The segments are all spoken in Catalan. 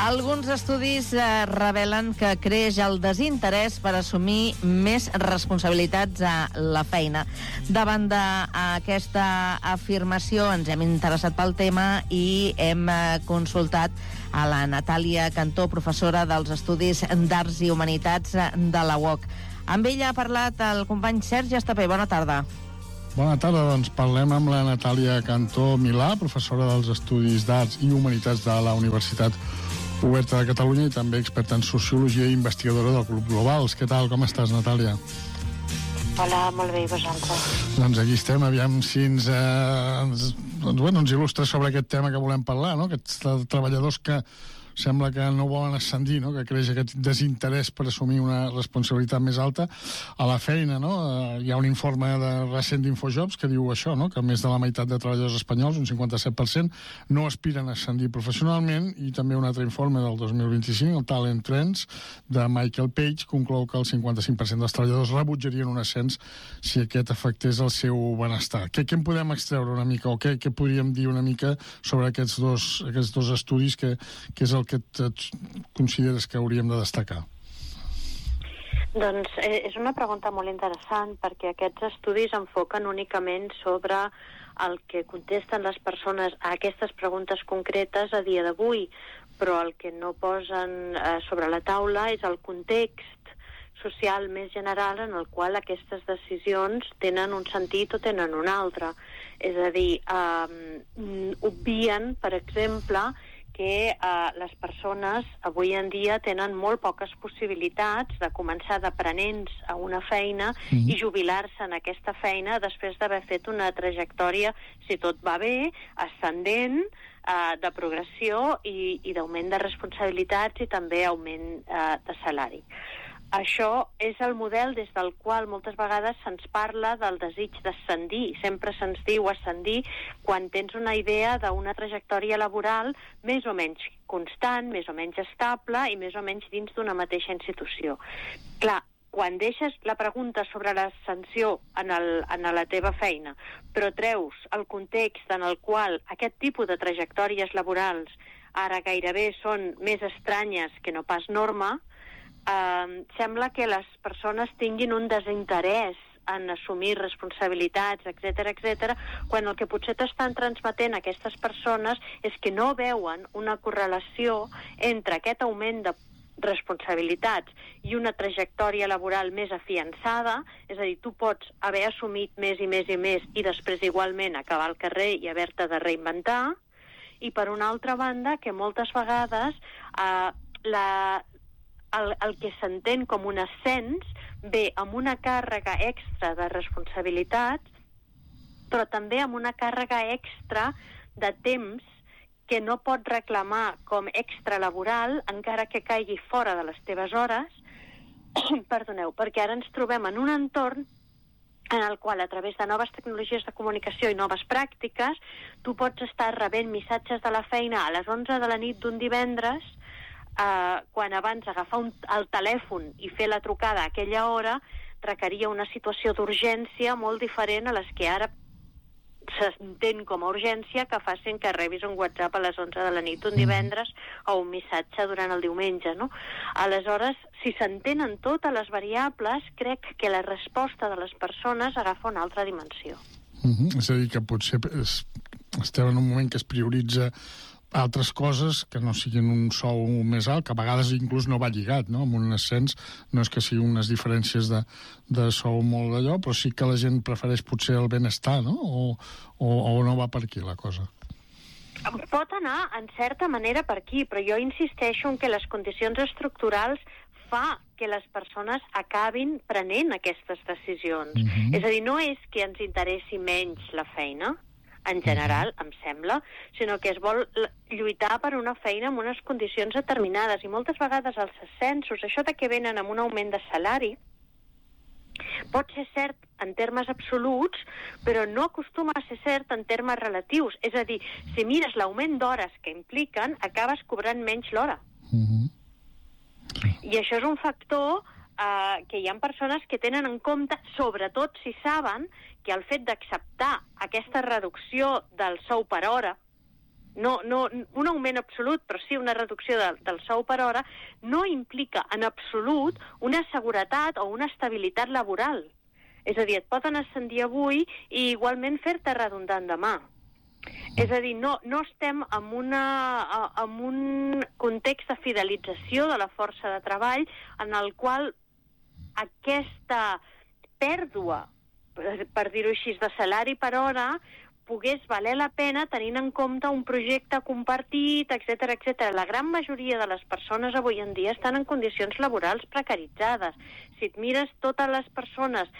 Alguns estudis revelen que creix el desinterès per assumir més responsabilitats a la feina. Davant d'aquesta afirmació ens hem interessat pel tema i hem consultat a la Natàlia Cantó, professora dels Estudis d'Arts i Humanitats de la UOC. Amb ella ha parlat el company Sergi Estapé. Bona tarda. Bona tarda, doncs parlem amb la Natàlia Cantó Milà, professora dels Estudis d'Arts i Humanitats de la Universitat Oberta de Catalunya i també experta en Sociologia i investigadora del Club Globals. Què tal, com estàs, Natàlia? Hola, molt bé, i vosaltres? Doncs aquí estem, aviam si ens il·lustres sobre aquest tema que volem parlar, no? Aquests treballadors que sembla que no volen ascendir, no? Que creix aquest desinterès per assumir una responsabilitat més alta a la feina, no? Hi ha un informe recent d'Infojobs que diu això, no? Que més de la meitat de treballadors espanyols, un 57%, no aspiren a ascendir professionalment, i també un altre informe del 2025, el Talent Trends, de Michael Page, conclou que el 55% dels treballadors rebutjarien un ascens si aquest afectés el seu benestar. Què en podem extreure una mica, o què podríem dir una mica sobre aquests dos estudis, que és el que consideres que hauríem de destacar? Doncs és una pregunta molt interessant, perquè aquests estudis enfoquen únicament sobre el que contesten les persones a aquestes preguntes concretes a dia d'avui, però el que no posen sobre la taula és el context social més general en el qual aquestes decisions tenen un sentit o tenen un altre. És a dir, obvien, per exemple, que les persones avui en dia tenen molt poques possibilitats de començar d'aprenents a una feina i jubilar-se en aquesta feina després d'haver fet una trajectòria, si tot va bé, ascendent, de progressió i d'augment de responsabilitats i també augment de salari. Això és el model des del qual moltes vegades se'ns parla del desig d'ascendir. Sempre se'ns diu ascendir quan tens una idea d'una trajectòria laboral més o menys constant, més o menys estable i més o menys dins d'una mateixa institució. Clar, quan deixes la pregunta sobre l'ascensió en la teva feina, però treus el context en el qual aquest tipus de trajectòries laborals ara gairebé són més estranyes que no pas norma, sembla que les persones tinguin un desinterès en assumir responsabilitats, etc., quan el que potser t'estan transmetent aquestes persones és que no veuen una correlació entre aquest augment de responsabilitats i una trajectòria laboral més afiançada. És a dir, tu pots haver assumit més i més i més i després igualment acabar al carrer i haver-te de reinventar, i per una altra banda que moltes vegades el que s'entén com un ascens ve amb una càrrega extra de responsabilitats, però també amb una càrrega extra de temps que no pots reclamar com extralaboral encara que caigui fora de les teves hores, perdoneu, perquè ara ens trobem en un entorn en el qual a través de noves tecnologies de comunicació i noves pràctiques tu pots estar rebent missatges de la feina a les 11 de la nit d'un divendres, quan abans agafar el telèfon i fer la trucada a aquella hora requeria una situació d'urgència molt diferent a les que ara s'entén com a urgència que facin que rebis un WhatsApp a les 11 de la nit un divendres o un missatge durant el diumenge, no? Aleshores, si s'entenen totes les variables, crec que la resposta de les persones agafa una altra dimensió. És a dir, que potser estem en un moment que es prioritza altres coses que no siguin un sou més alt, que a vegades inclús no va lligat, no? Amb un ascens no és que siguin unes diferències de sou molt d'allò, però sí que la gent prefereix potser el benestar, no? O no va per aquí la cosa? Pot anar en certa manera per aquí, però jo insisteixo en que les condicions estructurals fa que les persones acabin prenent aquestes decisions. És a dir, no és que ens interessi menys la feina, en general, em sembla, sinó que es vol lluitar per una feina amb unes condicions determinades, i moltes vegades els ascensos, això de que venen amb un augment de salari, pot ser cert en termes absoluts, però no acostuma a ser cert en termes relatius. És a dir, si mires l'augment d'hores que impliquen, acabes cobrant menys l'hora. I això és un factor que hi ha persones que tenen en compte, sobretot si saben que el fet d'acceptar aquesta reducció del sou per hora no un augment absolut, però sí una reducció del sou per hora, no implica en absolut una seguretat o una estabilitat laboral. És a dir, et poden ascendir avui i igualment fer-te redundant demà. És a dir, no estem en un context de fidelització de la força de treball en el qual aquesta pèrdua, per dir-ho així, de salari per hora pogués valer la pena tenint en compte un projecte compartit, etc etc. La gran majoria de les persones avui en dia estan en condicions laborals precaritzades. Si et mires totes les persones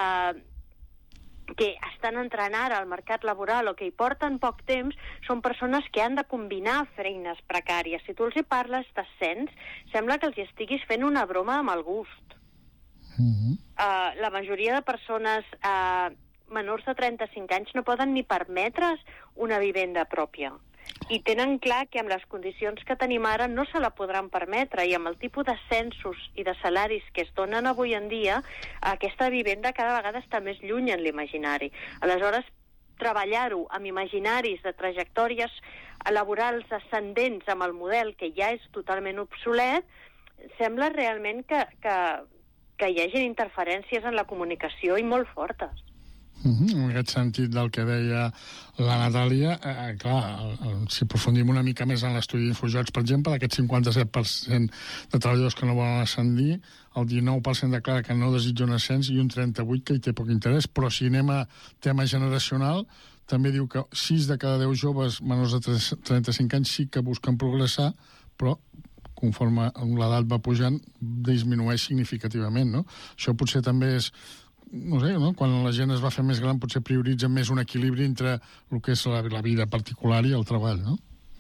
que estan entrant ara al mercat laboral o que hi porten poc temps, són persones que han de combinar feines precàries. Si tu els hi parles d'ascens, sembla que els hi estiguis fent una broma de mal gust. La majoria de persones menors de 35 anys no poden ni permetre's una vivenda pròpia. I tenen clar que amb les condicions que tenim ara no se la podran permetre, i amb el tipus d'ascensos i de salaris que es donen avui en dia, aquesta vivenda cada vegada està més lluny en l'imaginari. Aleshores, treballar-ho amb imaginaris de trajectòries laborals ascendents amb el model que ja és totalment obsolet, sembla realment que hi hagi interferències en la comunicació i molt fortes. En aquest sentit del que deia la Natàlia, clar, si aprofundim una mica més en l'estudi d'Infojocs, per exemple, d'aquest 57% de treballadors que no volen ascendir, el 19% declara que no desitja un ascens i un 38% que hi té poc interès. Però si anem a tema generacional, també diu que 6 de cada 10 joves menors de 35 anys sí que busquen progressar, però conforme l'edat va pujant, disminueix significativament, no? Això potser també és, no sé, no? Quan la gent es va fer més gran potser prioritza més un equilibri entre el que és la vida particular i el treball, no?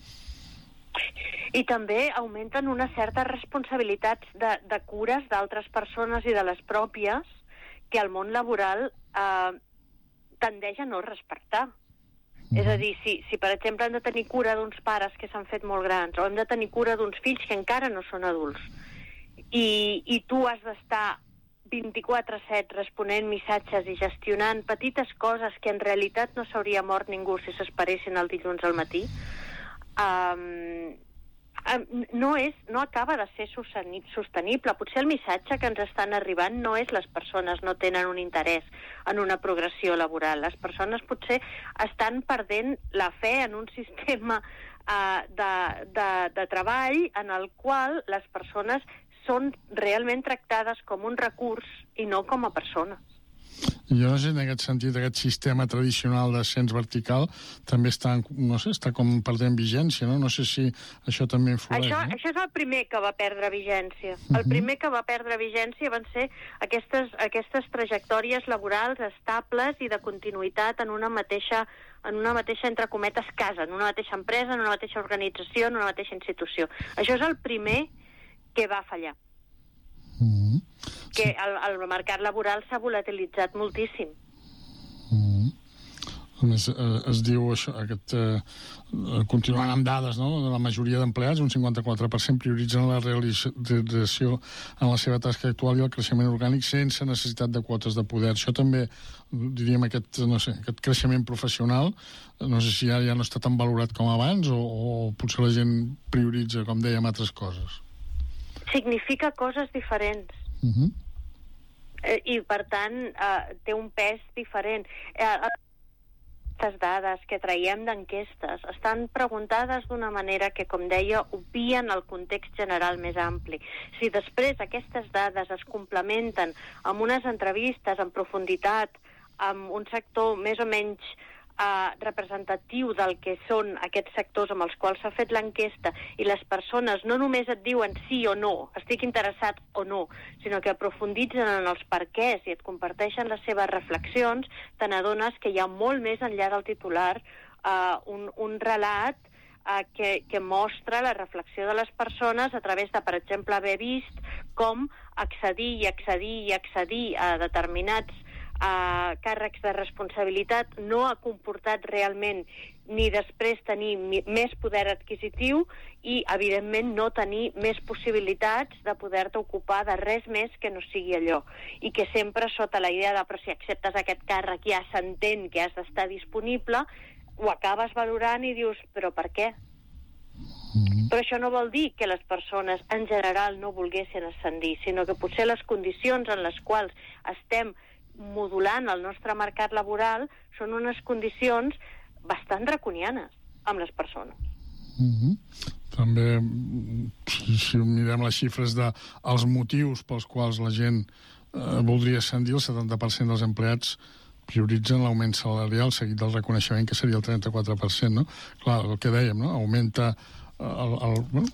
I també augmenten una certa responsabilitats de cures d'altres persones i de les pròpies que el món laboral tendeix a no respectar. És a dir, si per exemple hem de tenir cura d'uns pares que s'han fet molt grans o hem de tenir cura d'uns fills que encara no són adults i tu has d'estar 24/7 responent missatges i gestionant petites coses que en realitat no s'hauria mort ningú si s'esperessin el dilluns al matí, no acaba de ser sostenible. Potser el missatge que ens estan arribant no és les persones no tenen un interès en una progressió laboral. Les persones potser estan perdent la fe en un sistema de treball en el qual les persones són realment tractades com un recurs i no com a persones. Jo no sé, en aquest sentit, aquest sistema tradicional d'ascens vertical també està, no sé, està com perdent vigència, no? No sé si això també influeix, Això és el primer que va perdre vigència. El primer que va perdre vigència van ser aquestes trajectòries laborals estables i de continuïtat en una mateixa, entre cometes, casa, en una mateixa empresa, en una mateixa organització, en una mateixa institució. Això és el primer que va fallar. Que el mercat laboral s'ha volatilitzat moltíssim. A més, es diu això, continuant amb dades, no? La majoria d'empleats, un 54%, prioritzen la realització en la seva tasca actual i el creixement orgànic sense necessitat de quotes de poder. Això també, diríem, aquest creixement professional, no sé si ja no està tan valorat com abans o potser la gent prioritza, com dèiem, altres coses. Significa coses diferents. I, per tant, té un pes diferent. Aquestes dades que traiem d'enquestes estan preguntades d'una manera que, com deia, obvien el context general més ampli. Si després aquestes dades es complementen amb unes entrevistes en profunditat, amb un sector més o menys representatiu del que són aquests sectors amb els quals s'ha fet l'enquesta, i les persones no només et diuen sí o no, estic interessat o no, sinó que aprofunditzen en els perquès i et comparteixen les seves reflexions, te n'adones que hi ha molt més enllà del titular un relat que mostra la reflexió de les persones a través de, per exemple, haver vist com accedir a determinats càrrecs de responsabilitat no ha comportat realment ni després tenir més poder adquisitiu i, evidentment, no tenir més possibilitats de poder-te ocupar de res més que no sigui allò. I que sempre sota la idea de però si acceptes aquest càrrec ja s'entén que has d'estar disponible, ho acabes valorant i dius, però per què? Però això no vol dir que les persones en general no volguessin ascendir, sinó que potser les condicions en les quals estem modulant el nostre mercat laboral són unes condicions bastant draconianes amb les persones. També, si mirem les xifres dels motius pels quals la gent voldria ascendir, el 70% dels empleats prioritzen l'augment salarial seguit del reconeixement, que seria el 34%, no? Clar, el que dèiem, no? Augmenta